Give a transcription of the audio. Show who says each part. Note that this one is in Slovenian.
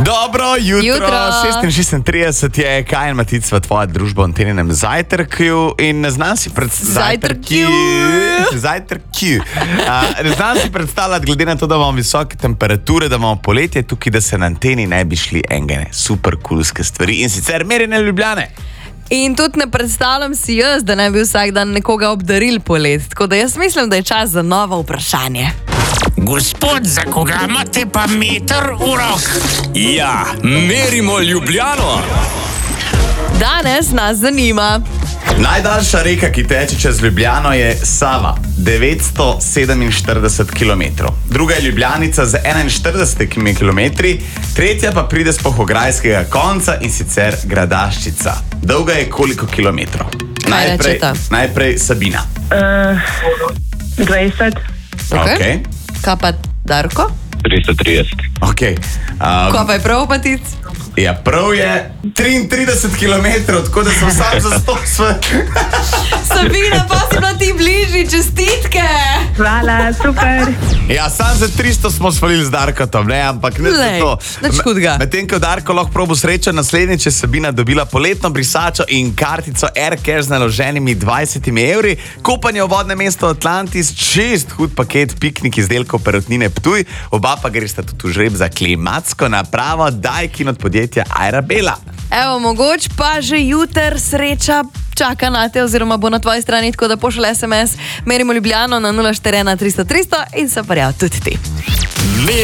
Speaker 1: Dobro jutro. 36 je Kaj in Matica, tvoja družba v Teninem zajtrku in ne znam si predstavljati, glede na to, da imamo visoke temperature, da imamo poletje tukaj, da se na anteni ne bi šli engene super kulske stvari in sicer merjene Ljubljane.
Speaker 2: In tudi ne predstavljam si jaz, da ne bi vsak dan nekoga obdaril polet, tako da jaz mislim, da je čas za novo vprašanje.
Speaker 3: Gospod, za koga imate pa meter v rok?
Speaker 4: Ja, merimo Ljubljano.
Speaker 2: Danes nas zanima.
Speaker 1: Najdaljša reka, ki teče čez Ljubljano, je Sava, 947 km. Druga je Ljubljanica z 41 km, tretja pa pride z Pohograjskega konca in sicer Gradaščica. Dolga je koliko kilometrov? Najprej Sabina.
Speaker 5: 20.
Speaker 1: Okay.
Speaker 2: Kaj pa Darko?
Speaker 4: 330.
Speaker 1: Okay.
Speaker 2: Kaj pa je prav, Matic?
Speaker 1: Ja, prav je 33 km, tako da sem sam za 100
Speaker 2: Sabina, pa si bila ti bližji, čestitke!
Speaker 5: Hvala, super.
Speaker 1: Ja, sam za 300 smo svalili z Darkotom, ne, ampak ne za to.
Speaker 2: Nič hudega.
Speaker 1: Medtem ko Darko lahko probo srečo, naslednjič je Sabina dobila poletno brisačo in kartico AirCash z naloženimi 20 evri, kopanje v vodnem mestu Atlantis, 6 hud paket piknik izdelkov Perutnine Ptuj, oba pa gresta tudi v žreb za klimatsko napravo Daikin od podjetja Airabela.
Speaker 2: Evo, mogoče pa že jutr sreča čaka na te oziroma bo na tvoji strani, tako da pošlji SMS Merimo Ljubljano na 041 300 300 in se parjav tudi ti.